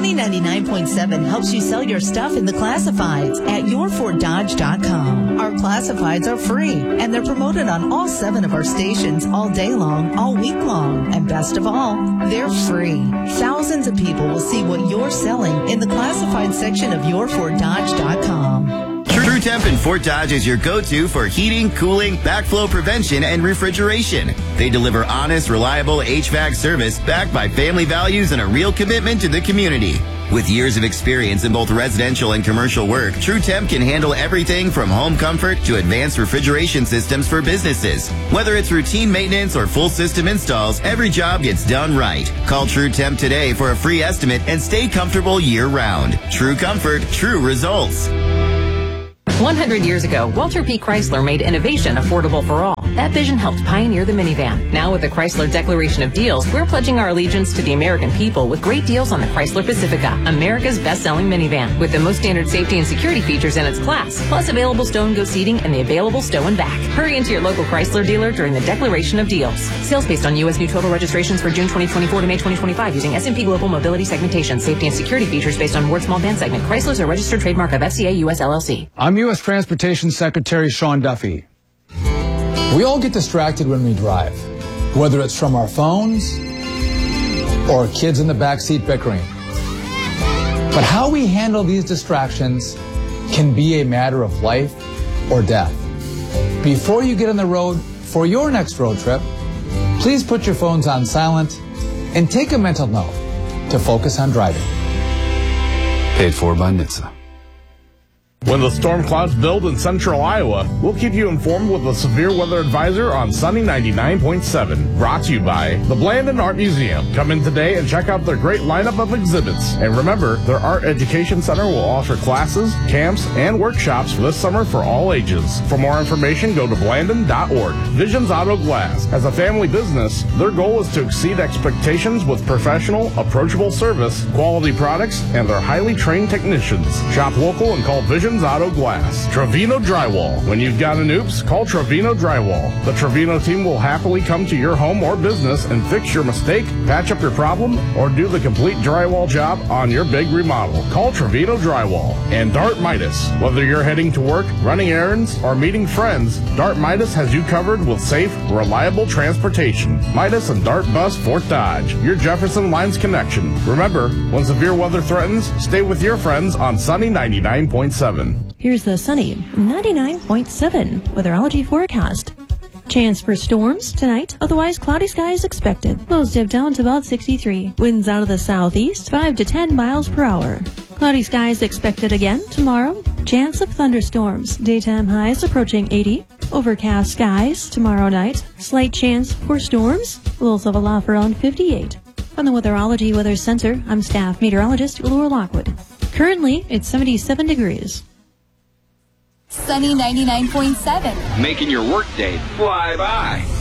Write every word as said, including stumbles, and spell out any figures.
Sunny ninety-nine point seven helps you sell your stuff in the classifieds at your ford dodge dot com. Our classifieds are free, and they're promoted on all seven of our stations all day long, all week long. And best of all, they're free. Thousands of people will see what you're selling in the classified section of your ford dodge dot com. True Temp in Fort Dodge is your go-to for heating, cooling, backflow prevention, and refrigeration. They deliver honest, reliable H V A C service backed by family values and a real commitment to the community. With years of experience in both residential and commercial work, True Temp can handle everything from home comfort to advanced refrigeration systems for businesses. Whether it's routine maintenance or full system installs, every job gets done right. Call True Temp today for a free estimate and stay comfortable year-round. True comfort, true results. one hundred years ago, Walter P. Chrysler made innovation affordable for all. That vision helped pioneer the minivan. Now with the Chrysler Declaration of Deals, we're pledging our allegiance to the American people with great deals on the Chrysler Pacifica, America's best-selling minivan, with the most standard safety and security features in its class, plus available stow and go seating and the available stow and back. Hurry into your local Chrysler dealer during the Declaration of Deals. Sales based on U S new total registrations for June twenty twenty-four to May twenty twenty-five using S and P Global Mobility Segmentation. Safety and security features based on Ward Small Van Segment. Chrysler's a registered trademark of F C A U S L L C. I'm U S Transportation Secretary Sean Duffy. We all get distracted when we drive, whether it's from our phones or kids in the backseat bickering. But how we handle these distractions can be a matter of life or death. Before you get on the road for your next road trip, please put your phones on silent and take a mental note to focus on driving. Paid for by N H T S A. When the storm clouds build in central Iowa, we'll keep you informed with a severe weather advisor on Sunny ninety-nine point seven. Brought to you by the Blandon Art Museum. Come in today and check out their great lineup of exhibits. And remember, their Art Education Center will offer classes, camps, and workshops for this summer for all ages. For more information, go to blandon dot org. Visions Auto Glass. As a family business, their goal is to exceed expectations with professional, approachable service, quality products, and their highly trained technicians. Shop local and call Visions Auto Glass. Trevino Drywall. When you've got an oops, call Trevino Drywall. The Trevino team will happily come to your home or business and fix your mistake, patch up your problem, or do the complete drywall job on your big remodel. Call Trevino Drywall. And Dart Midas. Whether you're heading to work, running errands, or meeting friends, Dart Midas has you covered with safe, reliable transportation. Midas and Dart Bus Fort Dodge. Your Jefferson Lines connection. Remember, when severe weather threatens, stay with your friends on Sunny ninety-nine point seven. Here's the Sunny ninety-nine point seven weatherology forecast. Chance for storms tonight, otherwise cloudy skies expected. Lows dip down to about sixty-three. Winds out of the southeast, five to ten miles per hour. Cloudy skies expected again tomorrow. Chance of thunderstorms. Daytime highs approaching eighty. Overcast skies tomorrow night. Slight chance for storms. Lows level off around fifty-eight. On the Weatherology Weather Center, I'm staff meteorologist Laura Lockwood. Currently, it's seventy-seven degrees. Sunny ninety-nine point seven. Making your workday fly by.